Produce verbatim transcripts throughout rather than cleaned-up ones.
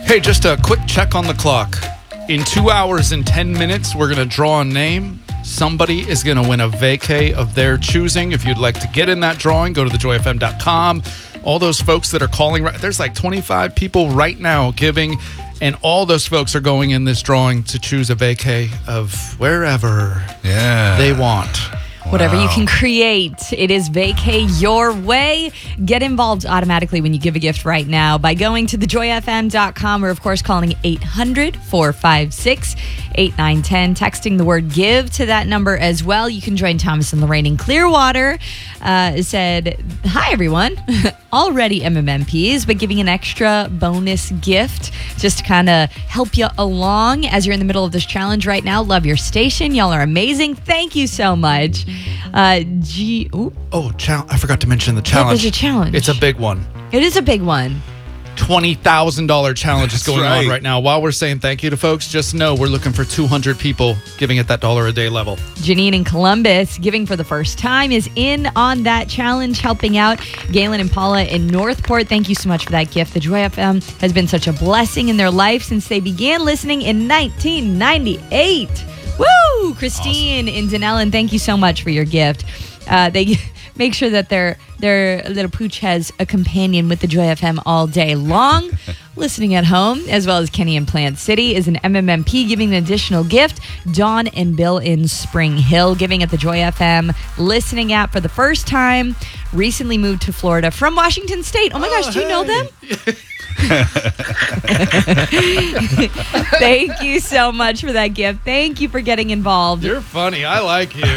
Hey, just a quick check on the clock. In two hours and ten minutes, we're going to draw a name. Somebody is going to win a vacay of their choosing. If you'd like to get in that drawing, go to the joy f m dot com. All those folks that are calling, there's like twenty-five people right now giving, and all those folks are going in this drawing to choose a vacay of wherever yeah. they want. Whatever Wow. you can create. It is vacay your way. Get involved automatically when you give a gift right now by going to the joy f m dot com or, of course, calling eight hundred, four five six, eight nine one zero. Texting the word GIVE to that number as well. You can join Thomas and Lorraine in Clearwater. Uh, said, hi, everyone. Already M M M Ps, but giving an extra bonus gift just to kind of help you along as you're in the middle of this challenge right now. Love your station. Y'all are amazing. Thank you so much. Uh, G- Ooh. Oh, chal- I forgot to mention the challenge. there's a challenge. It's a big one. It is a big one. twenty thousand dollars challenge is That's going right. on right now. While we're saying thank you to folks, just know we're looking for two hundred people giving at that dollar a day level. Janine in Columbus, giving for the first time, is in on that challenge, helping out. Galen and Paula in Northport, thank you so much for that gift. The Joy F M has been such a blessing in their life since they began listening in nineteen ninety-eight. Woo! Christine in Denellen, thank you so much for your gift. Uh, they make sure that their their little pooch has a companion with the Joy F M all day long. Listening at home, as well as Kenny in Plant City, is an M M M P giving an additional gift. Dawn and Bill in Spring Hill giving at the Joy F M listening app for the first time. Recently moved to Florida from Washington State. Oh my gosh, do you know them? Thank you so much for that gift. Thank you for getting involved. You're funny. I like you.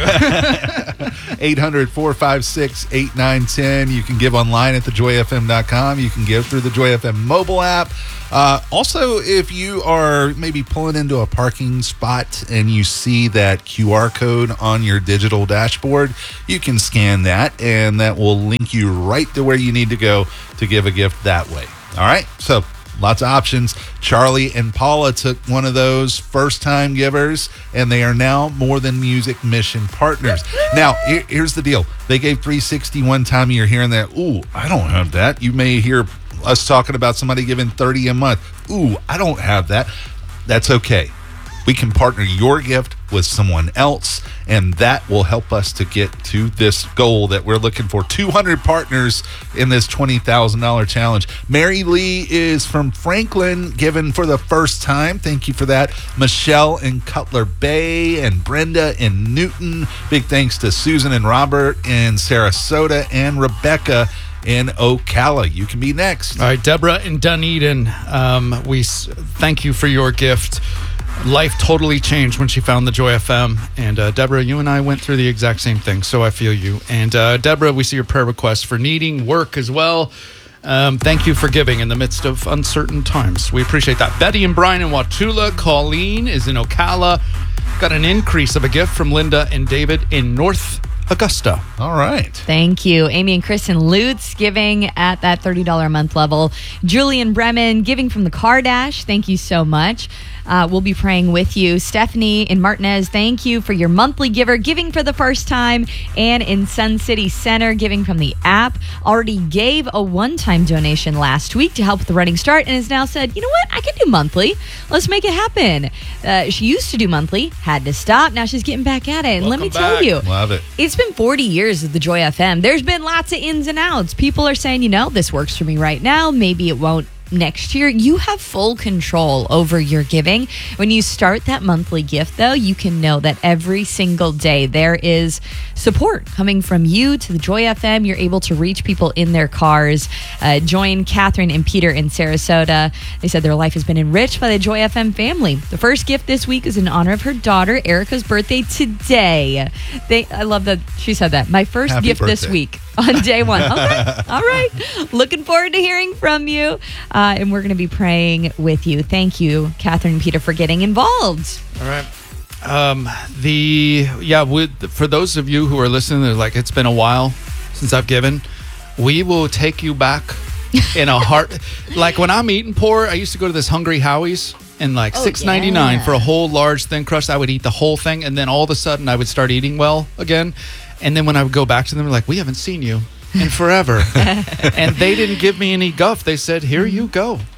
eight hundred, four five six, eight nine one zero. You can give online at the joy f m dot com. You can give through the Joy F M mobile app. Uh, also, if you are maybe pulling into a parking spot and you see that Q R code on your digital dashboard, you can scan that, and that will link you right to where you need to go to give a gift that way. All right, so lots of options. Charlie and Paula took one of those first-time givers, and they are now More Than Music Mission partners. Now, here, here's the deal. They gave three sixty one time. You're hearing that, ooh, I don't have that. You may hear us talking about somebody giving thirty a month. Ooh, I don't have that. That's okay. We can partner your gift with someone else, and that will help us to get to this goal that we're looking for. two hundred partners in this twenty thousand dollars challenge. Mary Lee is from Franklin, given for the first time. Thank you for that. Michelle in Cutler Bay and Brenda in Newton. Big thanks to Susan and Robert in Sarasota and Rebecca in Ocala. You can be next. All right, Deborah in Dunedin, um, we s- thank you for your gift. Life totally changed when she found the Joy F M. And uh, Deborah, you and I went through the exact same thing, so I feel you. And uh, Deborah, we see your prayer request for needing work as well. Um, thank you for giving in the midst of uncertain times. We appreciate that. Betty and Brian in Watula. Colleen is in Ocala. Got an increase of a gift from Linda and David in North Augusta. All right. Thank you. Amy and Chris in Lutz giving at that thirty dollars a month level. Julian Bremen giving from the Cardash. Thank you so much. Uh, we'll be praying with you. Stephanie in Martinez, thank you for your monthly giver, giving for the first time. And in Sun City Center, giving from the app. Already gave a one-time donation last week to help with the running start and has now said, you know what, I can do monthly. Let's make it happen. Uh, she used to do monthly, had to stop. Now she's getting back at it. And let me Welcome tell back. you, Love it. it's been forty years of the Joy F M. There's been lots of ins and outs. People are saying, you know, this works for me right now. Maybe it won't next year. You have full control over your giving. When you start that monthly gift, though, you can know that every single day there is support coming from you to the Joy F M. You're able to reach people in their cars. Uh, join Catherine and Peter in Sarasota. They said their life has been enriched by the Joy F M family. The first gift this week is in honor of her daughter, Erica's birthday today. They, I love that she said that. My first Happy gift this birthday. week on day one. Okay. All right. Looking forward to hearing from you. Uh, and we're going to be praying with you. Thank you, Catherine and Peter, for getting involved. All right. Um, the, yeah, with, for those of you who are listening, they're like, it's been a while since I've given. We will take you back in a heart. Like when I'm eating poor, I used to go to this Hungry Howie's and like Oh, six ninety-nine yeah. for a whole large thin crust. I would eat the whole thing. And then all of a sudden I would start eating well again. And then when I would go back to them, they're like, we haven't seen you in forever. And they didn't give me any guff. They said, here you go.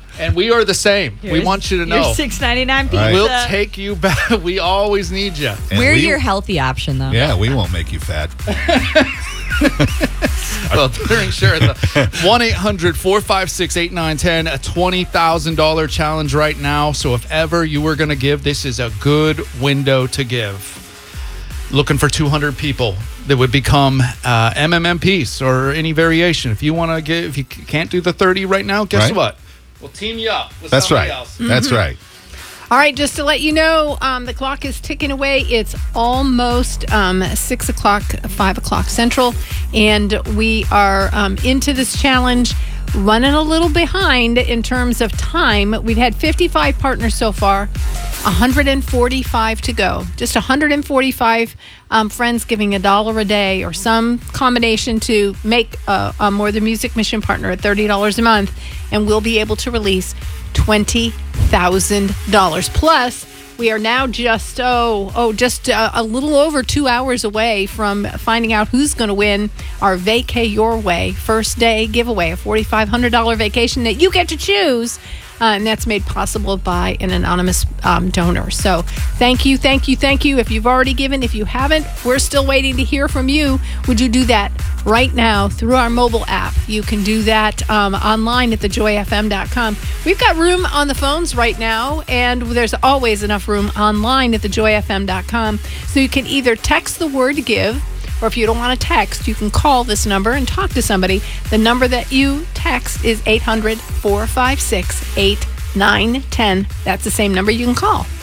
And we are the same. we Here's want you to your know. six ninety-nine pizza. Right. We'll take you back. We always need you. And We're we- your healthy option, though. Yeah, we won't make you fat. Well, they're insured. one eight hundred four five six eight nine one zero, a twenty thousand dollars challenge right now. So if ever you were going to give, this is a good window to give. Looking for two hundred people that would become uh, M M M Ps or any variation. If you want to give, if you c- can't do the thirty right now, guess Right. what? We'll team you up with That's somebody right. else. That's right. All right, just to let you know, um, the clock is ticking away. It's almost um, six o'clock, five o'clock Central, and we are um, into this challenge, running a little behind in terms of time. We've had fifty-five partners so far, one hundred forty-five to go. Just one hundred forty-five um, friends giving a dollar a day or some combination to make a, a More Than Music Mission partner at thirty dollars a month, and we'll be able to release twenty thousand dollars. Plus, we are now just, oh, oh, just uh, a little over two hours away from finding out who's going to win our Vacay Your Way first day giveaway, a four thousand five hundred dollars vacation that you get to choose. Uh, and that's made possible by an anonymous um, donor. So thank you, thank you, thank you. If you've already given, if you haven't, we're still waiting to hear from you. Would you do that right now through our mobile app? You can do that um, online at the joy f m dot com. We've got room on the phones right now, and there's always enough room online at the joy f m dot com. So you can either text the word give, or if you don't want to text, you can call this number and talk to somebody. The number that you text is eight hundred four five six eight nine one zero. That's the same number you can call.